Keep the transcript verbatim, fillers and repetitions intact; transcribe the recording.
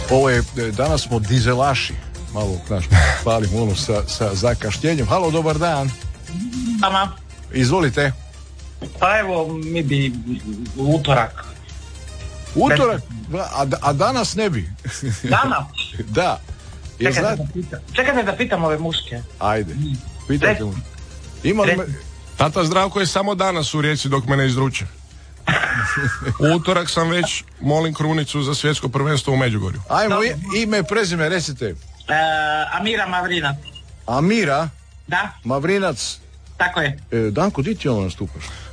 Ovo je, danas smo dizelaši. Malo, znaš, palimo ono sa, sa zakašnjenjem. Halo, dobar dan. Sama. Izvolite. Pa evo, mi bi utorak. Utorak? A, a danas ne bi? Danas? Da. Čekajte, zna... da pitam. Čekajte da pitam ove muške. Ajde, pitajte mu. Ima li me... Tata Zdravko je samo danas u Rijeci dok me ne izruče. U utorak sam već, molim krunicu za svjetsko prvenstvo u Međugorju. Ajmo, i, ime, prezime, recite. E, Amira Mavrinac. Amira? Da. Mavrinac. Tako je. E, Danko, di ti ono nastupaš?